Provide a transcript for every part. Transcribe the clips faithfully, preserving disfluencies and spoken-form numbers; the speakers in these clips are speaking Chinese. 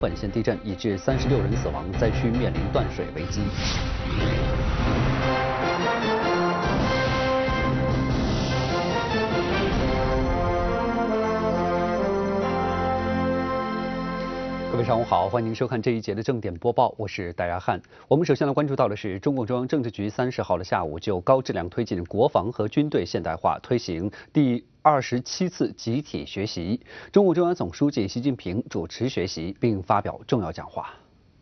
本县地震已致三十六人死亡，灾区面临断水危机。各位上午好，欢迎收看这一节的正点播报，我是戴亚汉。我们首先来关注到的是，中共中央政治局三十号的下午就高质量推进国防和军队现代化推行第二十七次集体学习，中共中央总书记习近平主持学习并发表重要讲话。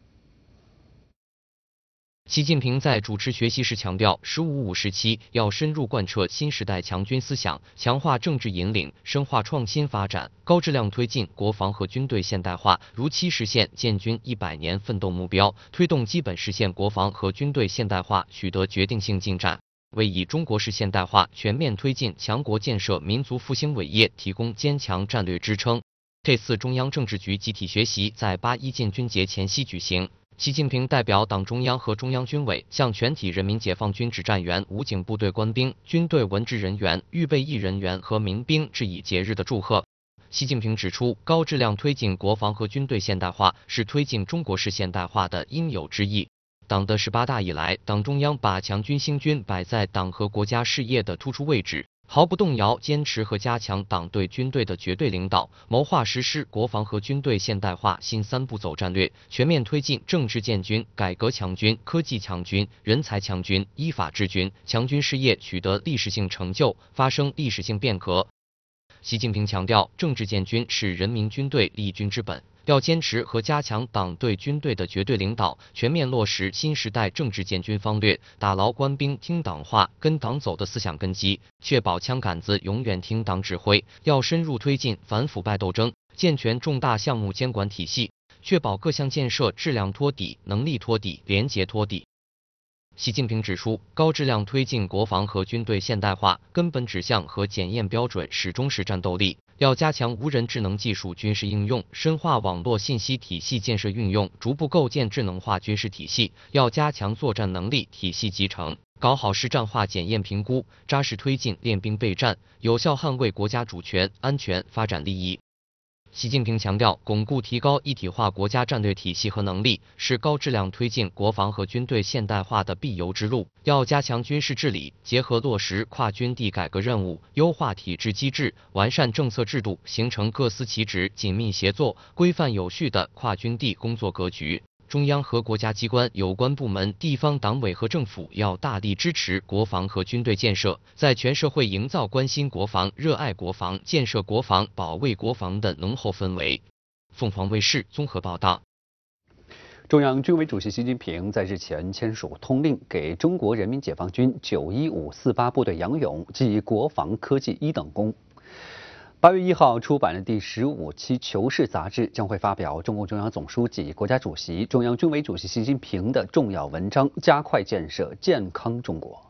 习近平在主持学习时强调，“十五五”时期要深入贯彻新时代强军思想，强化政治引领，深化创新发展，高质量推进国防和军队现代化，如期实现建军一百年奋斗目标，推动基本实现国防和军队现代化取得决定性进展，为以中国式现代化全面推进强国建设、民族复兴伟业提供坚强战略支撑。这次中央政治局集体学习在八一建军节前夕举行。习近平代表党中央和中央军委向全体人民解放军指战员、武警部队官兵、军队文职人员、预备役人员和民兵致以节日的祝贺。习近平指出，高质量推进国防和军队现代化是推进中国式现代化的应有之义。党的十八大以来，党中央把强军兴军摆在党和国家事业的突出位置，毫不动摇坚持和加强党对军队的绝对领导，谋划实施国防和军队现代化新三步走战略，全面推进政治建军、改革强军、科技强军、人才强军、依法治军，强军事业取得历史性成就，发生历史性变革。习近平强调，政治建军是人民军队立军之本，要坚持和加强党对军队的绝对领导，全面落实新时代政治建军方略，打牢官兵听党话、跟党走的思想根基，确保枪杆子永远听党指挥。要深入推进反腐败斗争，健全重大项目监管体系，确保各项建设质量托底、能力托底、廉洁托底。习近平指出，高质量推进国防和军队现代化，根本指向和检验标准始终是战斗力。要加强无人智能技术军事应用，深化网络信息体系建设运用，逐步构建智能化军事体系。要加强作战能力体系集成，搞好实战化检验评估，扎实推进练兵备战，有效捍卫国家主权、安全、发展利益。习近平强调，巩固提高一体化国家战略体系和能力，是高质量推进国防和军队现代化的必由之路。要加强军事治理，结合落实跨军地改革任务，优化体制机制，完善政策制度，形成各司其职、紧密协作、规范有序的跨军地工作格局。中央和国家机关有关部门、地方党委和政府要大力支持国防和军队建设，在全社会营造关心国防、热爱国防、建设国防、保卫国防的浓厚氛围。凤凰卫视综合报道。 中央军委主席习近平在日前签署通令，给中国人民解放军九一五四八部队杨勇记国防科技一等功。八月一号出版的第十五期《求是》杂志将会发表中共中央总书记、国家主席、中央军委主席习近平的重要文章，加快建设健康中国。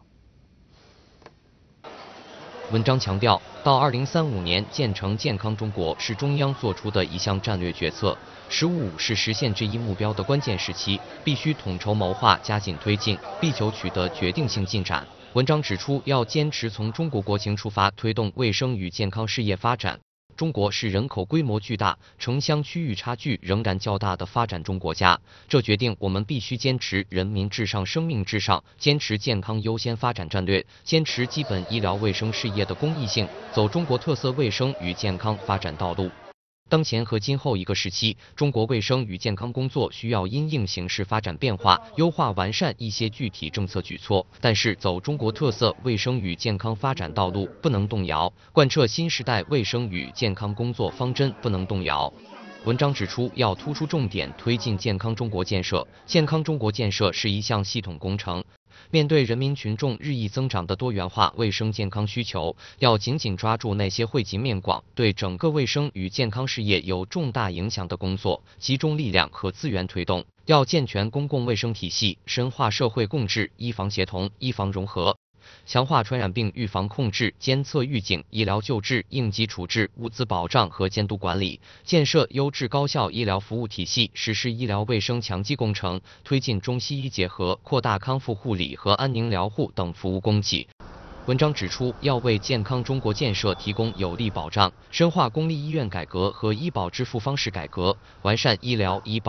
文章强调，到二零三五年建成健康中国是中央做出的一项战略决策。十五五是实现这一目标的关键时期，必须统筹谋划，加紧推进，力求取得决定性进展。文章指出，要坚持从中国国情出发，推动卫生与健康事业发展。中国是人口规模巨大、城乡区域差距仍然较大的发展中国家，这决定我们必须坚持人民至上、生命至上，坚持健康优先发展战略，坚持基本医疗卫生事业的公益性，走中国特色卫生与健康发展道路。当前和今后一个时期，中国卫生与健康工作需要因应形势发展变化，优化完善一些具体政策举措。但是，走中国特色卫生与健康发展道路不能动摇，贯彻新时代卫生与健康工作方针不能动摇。文章指出，要突出重点推进健康中国建设。健康中国建设是一项系统工程。面对人民群众日益增长的多元化卫生健康需求，要紧紧抓住那些惠及面广、对整个卫生与健康事业有重大影响的工作，集中力量和资源推动。要健全公共卫生体系，深化社会共治，医防协同、医防融合。强化传染病预防控制、监测预警、医疗救治、应急处置、物资保障和监督管理，建设优质高效医疗服务体系，实施医疗卫生强基工程，推进中西医结合，扩大康复护理和安宁疗护等服务供给。 文章指出，要为健康中国建设提供有力保障，深化公立医院改革和医保支付方式改革，完善医疗医保。